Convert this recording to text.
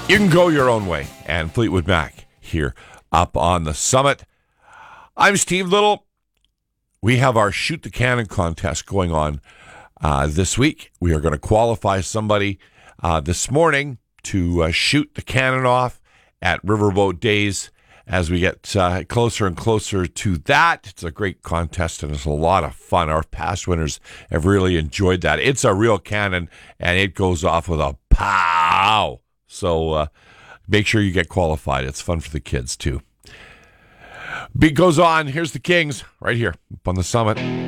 You can go your own way. And Fleetwood Mac here up on the summit. I'm Steve Little. We have our Shoot the Cannon contest going on this week. We are going to qualify somebody this morning to shoot the cannon off at Riverboat Days. As we get closer and closer to that, it's a great contest and it's a lot of fun. Our past winners have really enjoyed that. It's a real cannon and it goes off with a pow. So make sure you get qualified. It's fun for the kids too. Beat goes on. Here's the Kings right here up on the summit.